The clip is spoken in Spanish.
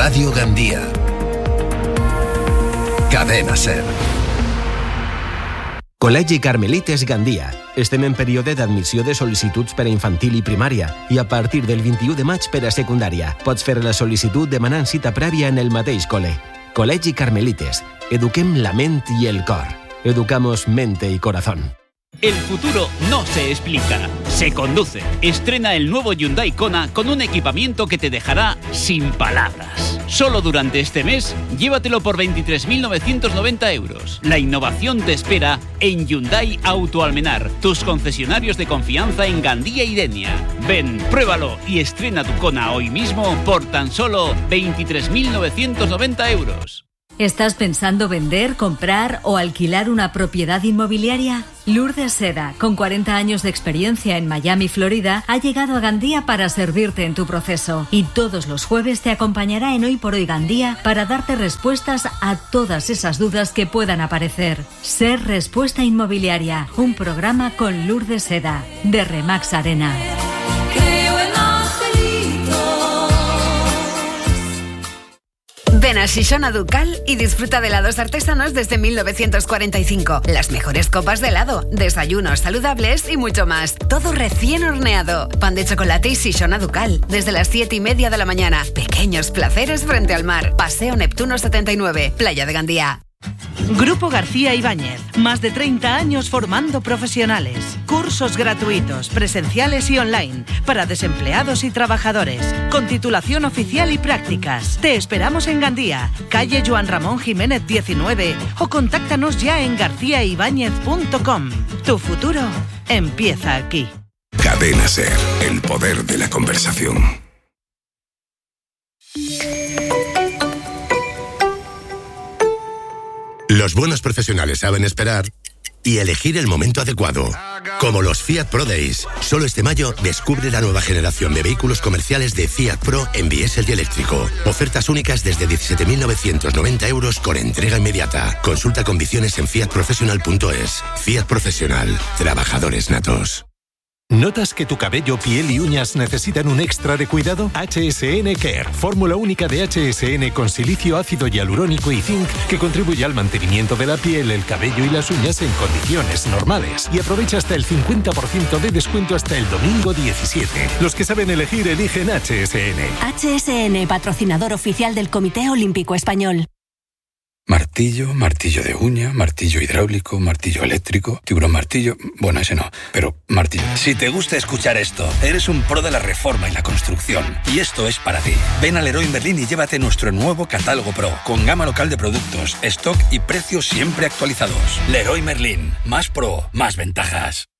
Radio Gandia. Cadena SER. Col·legi Carmelites Gandia. Estem en període d'admissió de sol·licituds per a infantil i primària i a partir del 21 de maig per a secundària. Pots fer la sol·licitud demanant cita prèvia en el mateix col·le. Col·legi Carmelites. Eduquem la ment i el cor. Educamos mente y corazón. El futuro no se explica, se conduce. Estrena el nuevo Hyundai Kona con un equipamiento que te dejará sin palabras. Solo durante este mes, llévatelo por 23.990 euros. La innovación te espera en Hyundai Auto Almenar, tus concesionarios de confianza en Gandía y Denia. Ven, pruébalo y estrena tu Kona hoy mismo por tan solo 23.990 euros. ¿Estás pensando vender, comprar o alquilar una propiedad inmobiliaria? Lourdes Seda, con 40 años de experiencia en Miami, Florida, ha llegado a Gandía para servirte en tu proceso. Y todos los jueves te acompañará en Hoy por Hoy Gandía para darte respuestas a todas esas dudas que puedan aparecer. Ser Respuesta Inmobiliaria, un programa con Lourdes Seda, de Remax Arena. Ven a Xixona Ducal y disfruta de helados artesanos desde 1945. Las mejores copas de helado, desayunos saludables y mucho más. Todo recién horneado. Pan de chocolate y Xixona Ducal. Desde las 7:30 de la mañana. Pequeños placeres frente al mar. Paseo Neptuno 79, Playa de Gandía. Grupo García Ibáñez, más de 30 años formando profesionales. Cursos gratuitos, presenciales y online, para desempleados y trabajadores, con titulación oficial y prácticas. Te esperamos en Gandía, calle Joan Ramón Jiménez 19, o contáctanos ya en garciaibáñez.com. Tu futuro empieza aquí. Cadena SER, el poder de la conversación. Los buenos profesionales saben esperar y elegir el momento adecuado. Como los Fiat Pro Days. Solo este mayo descubre la nueva generación de vehículos comerciales de Fiat Pro en diésel y eléctrico. Ofertas únicas desde 17.990 euros con entrega inmediata. Consulta condiciones en fiatprofessional.es. Fiat Professional. Trabajadores natos. ¿Notas que tu cabello, piel y uñas necesitan un extra de cuidado? HSN Care, fórmula única de HSN con silicio, ácido hialurónico y zinc que contribuye al mantenimiento de la piel, el cabello y las uñas en condiciones normales. Y aprovecha hasta el 50% de descuento hasta el domingo 17. Los que saben elegir, eligen HSN. HSN, patrocinador oficial del Comité Olímpico Español. Martillo, martillo de uña, martillo hidráulico, martillo eléctrico, tiburón martillo... Bueno, ese no, pero martillo. Si te gusta escuchar esto, eres un pro de la reforma y la construcción. Y esto es para ti. Ven a Leroy Merlin y llévate nuestro nuevo catálogo Pro, con gama local de productos, stock y precios siempre actualizados. Leroy Merlin, más pro, más ventajas.